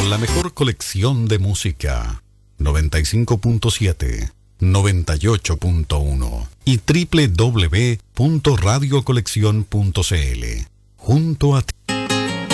con la mejor colección de música. 95.7, 98.1 y www.radiocoleccion.cl. Junto a ti.